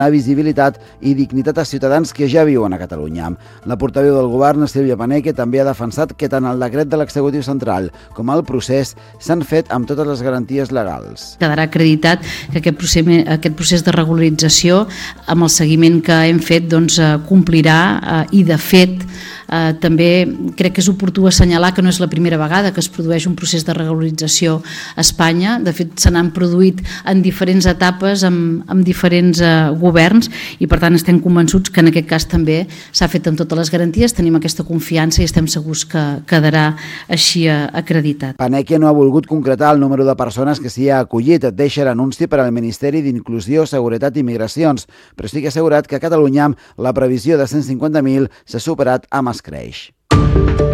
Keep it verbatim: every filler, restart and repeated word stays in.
visibilitat i dignitat als ciutadans que ja viuen a Catalunya. La portaveu del govern, Sílvia Paneque, també ha defensat que tant el decret de l'executiu central com el procés s'han fet amb totes les garanties legals. Quedarà acreditat que aquest procés, aquest procés de regularització, amb el seguiment que hem fet, doncs, complirà eh, i, de fet, Eh, també crec que és oportú assenyalar que no és la primera vegada que es produeix un procés de regularització a Espanya. De fet, se n'han produït en diferents etapes amb, amb diferents eh, governs i, per tant, estem convençuts que en aquest cas també s'ha fet amb totes les garanties, tenim aquesta confiança i estem segurs que quedarà així acreditat. Paneque no ha volgut concretar el número de persones que s'hi ha acollit. Deixa l'anunci per al Ministeri d'Inclusió, Seguretat i Migracions, però sí que ha assegurat que a Catalunya la previsió de cent cinquanta mil s'ha superat amb escreix.